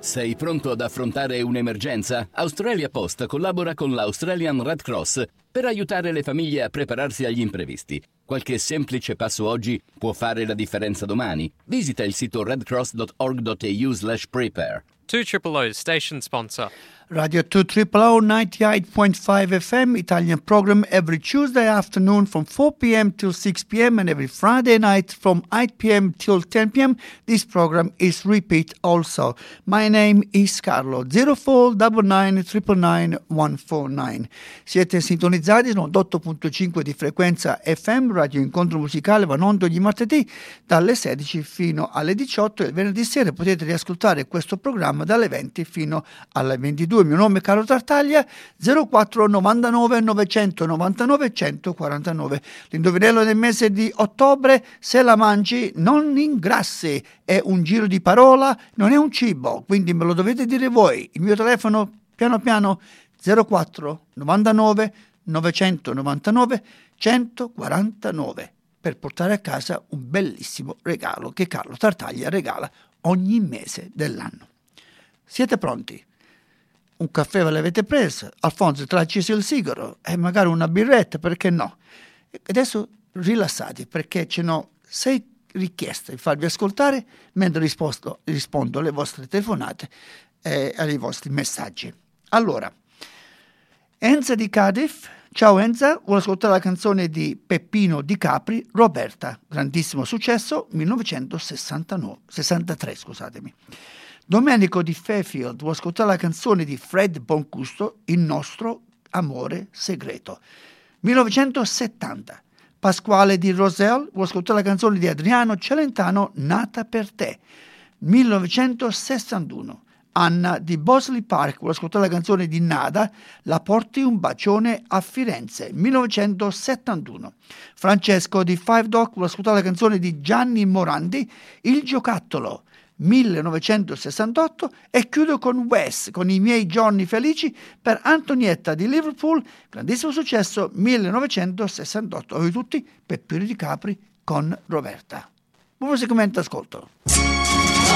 Sei pronto ad affrontare un'emergenza? Australia Post collabora con l'Australian Red Cross per aiutare le famiglie a prepararsi agli imprevisti. Qualche semplice passo oggi può fare la differenza domani. Visita il sito redcross.org.au/prepare. 2OOO station sponsor. Radio 2OOO 98.5 FM Italian program every Tuesday afternoon from 4 p.m. till 6 p.m. and every Friday night from 8 p.m. till 10 p.m. This program is repeat also. My name is Carlo. 0499999149. Siete sintonizzati su 8.5 di frequenza FM, Radio Incontro Musicale, va in onda ogni martedì dalle 16 fino alle 18 e il venerdì sera potete riascoltare questo programma dalle 20 fino alle 22. Il mio nome è Carlo Tartaglia, 04 99 999 149. L'indovinello del mese di ottobre: se la mangi non ingrassi. È un giro di parola, non è un cibo, quindi me lo dovete dire voi. Il mio telefono, piano piano, 04 99 999 149, per portare a casa un bellissimo regalo che Carlo Tartaglia regala ogni mese dell'anno. Siete pronti? Un caffè ve l'avete preso? Alfonso, tra accesi il sigaro e magari una birretta, perché no? E adesso rilassati, perché ce n'ho 6 richieste di farvi ascoltare mentre rispondo alle vostre telefonate e ai vostri messaggi. Allora, Enza di Cardiff. Ciao Enza, vuole ascoltare la canzone di Peppino Di Capri, Roberta, grandissimo successo, 1963, scusatemi. Domenico di Fairfield vuole ascoltare la canzone di Fred Bongusto, Il nostro amore segreto, 1970. Pasquale di Roselle vuole ascoltare la canzone di Adriano Celentano, Nata per te, 1961. Anna di Bosley Park vuole ascoltare la canzone di Nada, La porti un bacione a Firenze, 1971. Francesco di Five Dock vuole ascoltare la canzone di Gianni Morandi, Il giocattolo, 1968. E chiudo con Wes, con I miei giorni felici, per Antonietta di Liverpool, grandissimo successo, 1968. A voi tutti, Peppino Di Capri con Roberta. Buon musicalmente ascolto.